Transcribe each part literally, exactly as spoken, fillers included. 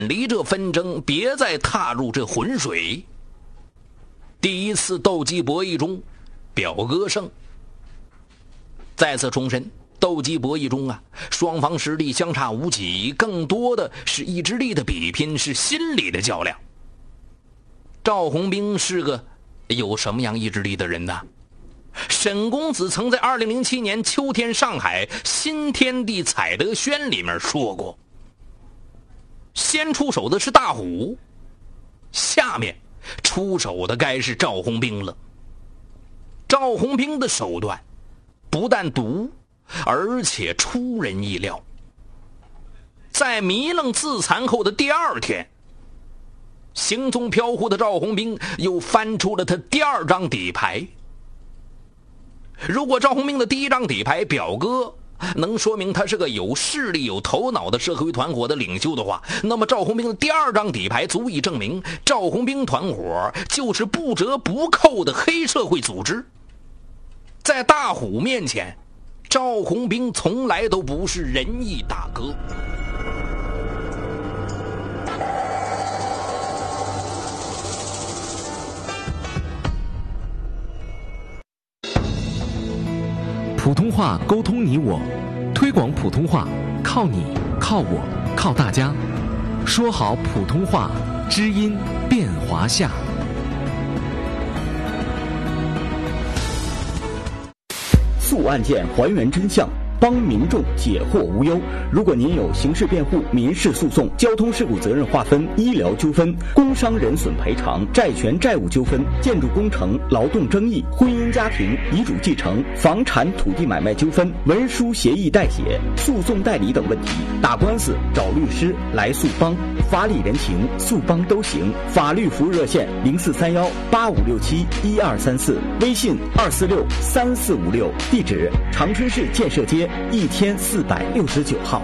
离这纷争，别再踏入这浑水。第一次斗鸡博弈中，表哥胜。再次重申，斗鸡博弈中啊，双方实力相差无几，更多的是意志力的比拼，是心理的较量。赵宏兵是个有什么样意志力的人呢？沈公子曾在二零零七年秋天上海新天地采德轩里面说过，先出手的是大虎，下面出手的该是赵宏兵了。赵宏兵的手段不但毒，而且出人意料。在迷愣自残后的第二天，行踪飘忽的赵宏兵又翻出了他第二张底牌。如果赵宏兵的第一张底牌表哥能说明他是个有势力有头脑的社会团伙的领袖的话，那么赵宏兵的第二张底牌足以证明赵宏兵团伙就是不折不扣的黑社会组织。在大虎面前，赵宏兵从来都不是仁义大哥。 普通话沟通你我，推广普通话靠你靠我靠大家，说好普通话，知音变华夏。 诉案件还原真相，帮民众解惑无忧。如果您有刑事辩护、民事诉讼、交通事故责任划分、医疗纠纷、工伤人损赔偿、债权债务纠纷、建筑工程、劳动争议、婚姻家庭、遗嘱继承、房产土地买卖纠纷、文书协议代写、诉讼代理等问题，打官司找律师来诉帮，法理人情诉帮都行。法律服务热线零四三幺八五六七一二三四，微信二四六三四五六，地址长春市建设街一千四百六十九号。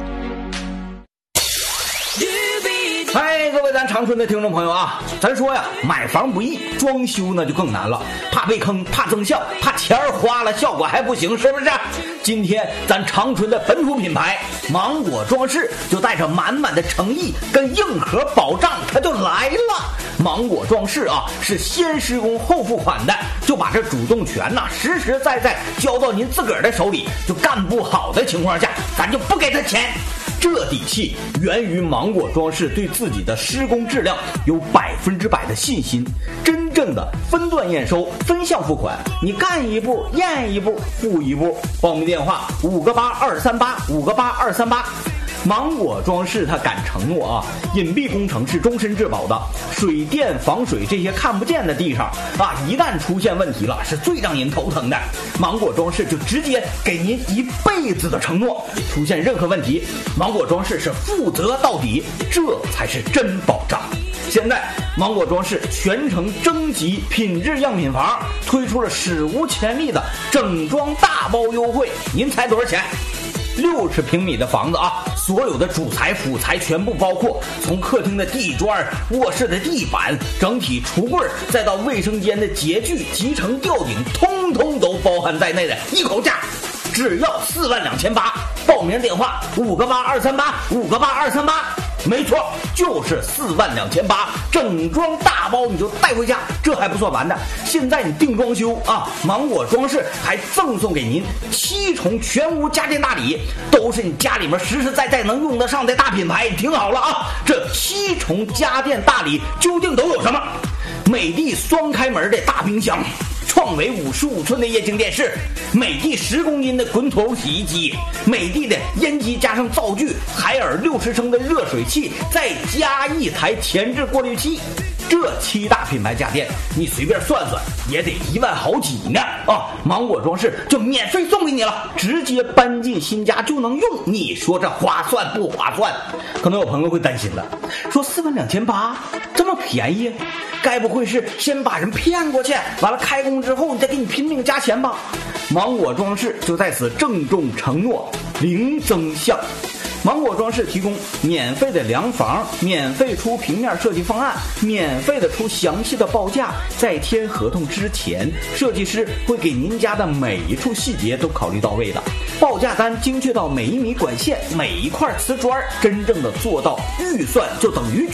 嗨，各位咱长春的听众朋友啊，咱说呀，买房不易，装修呢就更难了，怕被坑，怕增效，怕钱儿花了效果还不行，是不是？今天咱长春的本土品牌芒果装饰就带着满满的诚意跟硬核保障，它就来了。芒果装饰啊，是先施工后付款的，就把这主动权呐、啊、实实在在交到您自个儿的手里，就干不好的情况下，咱就不给他钱。这底气源于芒果装饰对自己的施工质量有百分之百的信心，真正的分段验收、分项付款，你干一步验一步付一步。报名电话五个八二三八五个八二三八。芒果装饰它敢承诺啊，隐蔽工程是终身质保的，水电防水这些看不见的地方啊，一旦出现问题了，是最让人头疼的。芒果装饰就直接给您一辈子的承诺，出现任何问题，芒果装饰是负责到底，这才是真保障。现在芒果装饰全程征集品质样品房，推出了史无前例的整装大包优惠，您猜多少钱？六十平米的房子啊，所有的主材辅材全部包括，从客厅的地砖、卧室的地板、整体橱柜，再到卫生间的洁具、集成吊顶，通通都包含在内的一口价，只要四万两千八。报名电话五个八二三八五个八二三八。没错，就是四万两千八，整装大包你就带回家。这还不算完的，现在你定装修啊，芒果装饰还赠送给您七重全屋家电大礼，都是你家里面实实在在能用得上的大品牌。听好了啊，这七重家电大礼究竟都有什么？美的双开门的大冰箱，创维五十五寸的液晶电视，美的十公斤的滚筒洗衣机，美的的烟机加上灶具，海尔六十升的热水器，再加一台前置过滤器。这七大品牌家电，你随便算算也得一万好几呢啊！芒果装饰就免费送给你了，直接搬进新家就能用，你说这划算不划算？可能有朋友会担心了，说四万两千八这么便宜，该不会是先把人骗过去，完了开工之后你再给你拼命加钱吧？芒果装饰就在此郑重承诺，零增项。芒果装饰提供免费的量房，免费出平面设计方案，免费的出详细的报价。在签合同之前，设计师会给您家的每一处细节都考虑到位的，报价单精确到每一米管线、每一块瓷砖，真正的做到预算就等于